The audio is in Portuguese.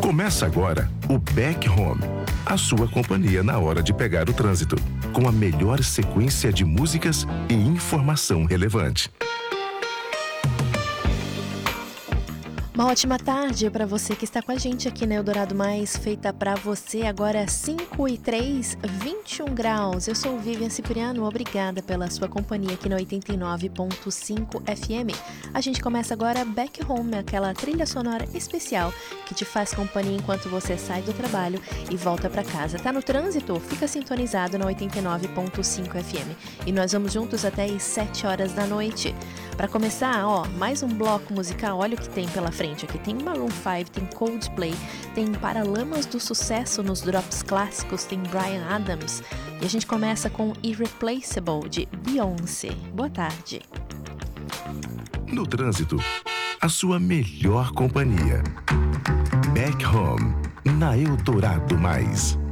Começa agora o Back Home, a sua companhia na hora de pegar o trânsito, com a melhor sequência de músicas e informação relevante. Uma ótima tarde para você que está com a gente aqui na Eldorado Mais, feita para você agora 5h03, 21 graus. Eu sou Vivian Cipriano, obrigada pela sua companhia aqui na 89.5 FM. A gente começa agora Back Home, aquela trilha sonora especial que te faz companhia enquanto você sai do trabalho e volta para casa. Tá no trânsito? Fica sintonizado na 89.5 FM. E nós vamos juntos até às 7 horas da noite. Para começar, mais um bloco musical, olha o que tem pela frente. Aqui tem Maroon 5, tem Coldplay, tem Paralamas do Sucesso nos drops clássicos, tem Bryan Adams. E a gente começa com Irreplaceable, de Beyoncé. Boa tarde. No trânsito, a sua melhor companhia. Back Home, na Eldorado Mais.